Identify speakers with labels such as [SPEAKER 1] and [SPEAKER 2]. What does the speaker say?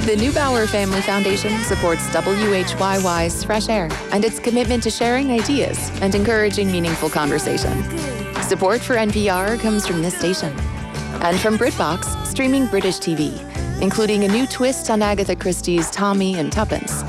[SPEAKER 1] The Neubauer Family Foundation supports WHYY's Fresh Air and its commitment to sharing ideas and encouraging meaningful conversation. Support for NPR comes from this station and from BritBox, streaming British TV, including a new twist on Agatha Christie's Tommy and Tuppence,